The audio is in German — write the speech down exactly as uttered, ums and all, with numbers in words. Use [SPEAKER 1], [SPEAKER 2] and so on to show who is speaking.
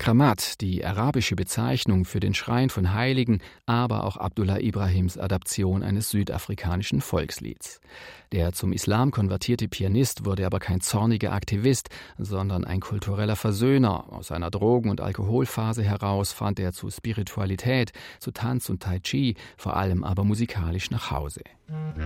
[SPEAKER 1] Khamat, die arabische Bezeichnung für den Schrein von Heiligen, aber auch Abdullah Ibrahims Adaption eines südafrikanischen Volkslieds. Der zum Islam konvertierte Pianist wurde aber kein zorniger Aktivist, sondern ein kultureller Versöhner. Aus seiner Drogen- und Alkoholphase heraus fand er zu Spiritualität, zu Tanz und Tai Chi, vor allem aber musikalisch nach Hause.